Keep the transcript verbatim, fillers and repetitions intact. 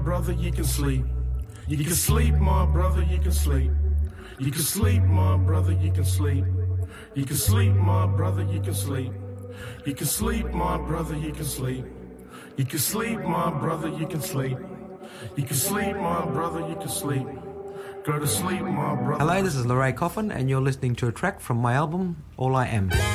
brother, you can sleep. You can sleep, my brother, you can sleep. You can sleep, my brother, you can sleep. You can sleep, my brother, you can sleep. You can sleep, my brother, you can sleep. You can sleep, my brother, you can sleep. You can sleep, my brother, you can sleep. Go to sleep, my brother. Hello, this is Larray Coffin, and you're listening to a track from my album, All I Am.